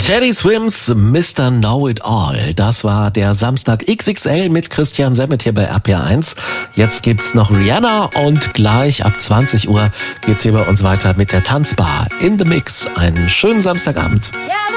Teddy Swims Mr. Know-It-All. Das war der Samstag XXL mit Christian Semmet hier bei RPR1. Jetzt gibt's noch Rihanna und gleich ab 20 Uhr geht's hier bei uns weiter mit der Tanzbar in the Mix. Einen schönen Samstagabend. Ja.